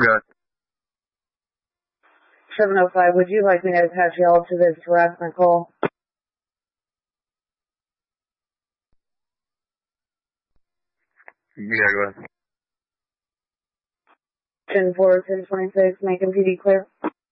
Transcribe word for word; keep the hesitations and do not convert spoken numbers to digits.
Good. seven oh five, would you like me to attach y'all to this harassment call? Yeah, go ahead. ten four, ten twenty-six, Macon P D clear.